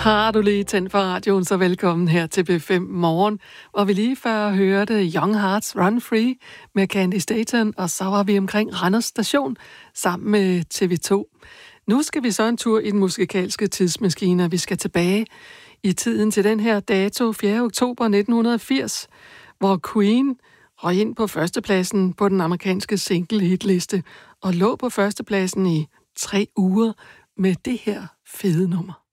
Har du lige tændt for radioen, så velkommen her til B5 Morgen, hvor vi lige før hørte Young Hearts Run Free med Candy Staton, og så var vi omkring Randers Station sammen med TV2. Nu skal vi så en tur i den musikalske tidsmaskine, og vi skal tilbage i tiden til den her dato, 4. oktober 1980, hvor Queen røg ind på førstepladsen på den amerikanske single-hitliste og lå på førstepladsen i 3 uger med det her fede nummer.